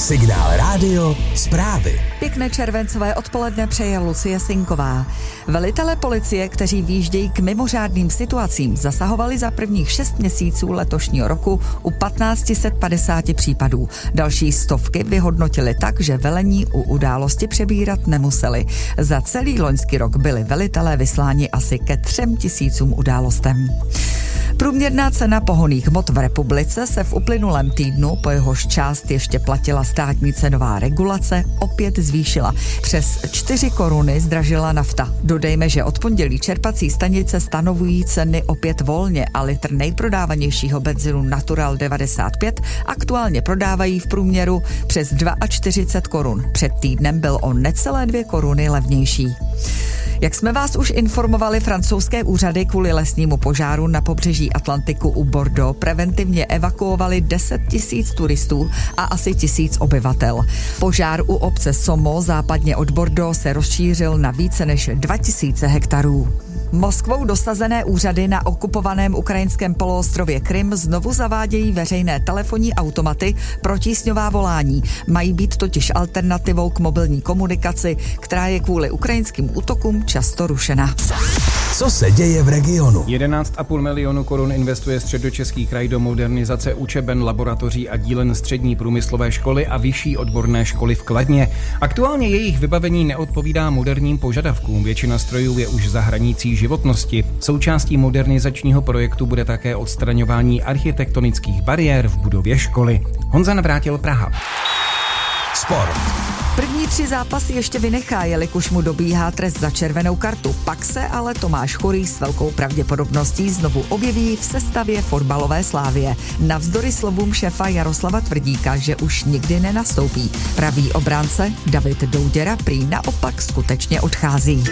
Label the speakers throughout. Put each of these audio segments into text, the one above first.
Speaker 1: Signál rádio, zprávy.
Speaker 2: Pěkné červencové odpoledne přeje Lucie Sinková. Velitelé policie, kteří výjíždějí k mimořádným situacím, zasahovali za prvních 6 měsíců letošního roku u 1550 případů. Další stovky vyhodnotili tak, že velení u události přebírat nemuseli. Za celý loňský rok byli velitelé vysláni asi ke 3000 událostem. Průměrná cena pohonných hmot v republice se v uplynulém týdnu, po jehož část ještě platila státní cenová regulace, opět zvýšila. Přes 4 koruny zdražila nafta. Dodejme, že od pondělí čerpací stanice stanovují ceny opět volně a litr nejprodávanějšího benzinu Natural 95 aktuálně prodávají v průměru přes 42 korun. Před týdnem byl o necelé 2 koruny levnější. Jak jsme vás už informovali, francouzské úřady kvůli lesnímu požáru na pobřeží Atlantiku u Bordeaux preventivně evakuovali 10 000 turistů a asi 1000 obyvatel. Požár u obce Somo západně od Bordeaux se rozšířil na více než 2000 hektarů. Moskvou dosazené úřady na okupovaném ukrajinském poloostrově Krym znovu zavádějí veřejné telefonní automaty pro tísňová volání. Mají být totiž alternativou k mobilní komunikaci, která je kvůli ukrajinským útokům často rušena.
Speaker 1: Co se děje v regionu?
Speaker 3: 11,5 milionu korun investuje Středočeský kraj do modernizace učeben, laboratoří a dílen střední průmyslové školy a vyšší odborné školy v Kladně. Aktuálně jejich vybavení neodpovídá moderním požadavkům. Většina strojů je už za hranicí životnosti. Součástí modernizačního projektu bude také odstraňování architektonických bariér v budově školy. Honza Navrátil, Praha.
Speaker 1: Sport.
Speaker 2: První 3 zápasy ještě vynechá, jelikož mu dobíhá trest za červenou kartu. Pak se ale Tomáš Chorý s velkou pravděpodobností znovu objeví v sestavě fotbalové Slávie. Navzdory slovům šéfa Jaroslava Tvrdíka, že už nikdy nenastoupí. Pravý obránce David Douděra prý naopak skutečně odchází.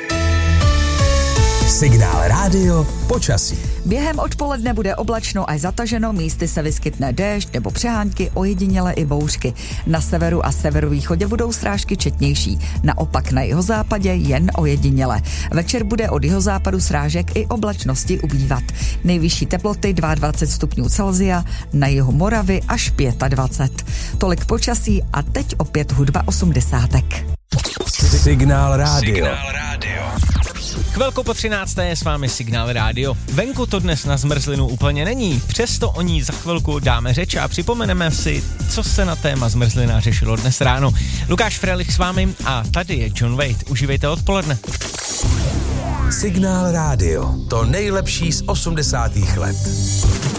Speaker 1: Signál rádio, počasí.
Speaker 2: Během odpoledne bude oblačno až zataženo, místy se vyskytne déšť nebo přehánky, ojediněle i bouřky. Na severu a severovýchodě budou srážky četnější, naopak na jihozápadě jen ojediněle. Večer bude od jihozápadu srážek i oblačnosti ubývat. Nejvyšší teploty 22 stupňů Celsia, na jihu Moravy až 25. Tolik počasí a teď opět hudba 80.
Speaker 1: Signál rádio.
Speaker 4: Chvilku po 13. je s vámi Signál rádio. Venku to dnes na zmrzlinu úplně není, přesto o ní za chvilku dáme řeč a připomeneme si, co se na téma zmrzlina řešilo dnes ráno. Lukáš Frelich s vámi a tady je John Wade. Užívejte odpoledne.
Speaker 1: Signál rádio, to nejlepší z 80. let.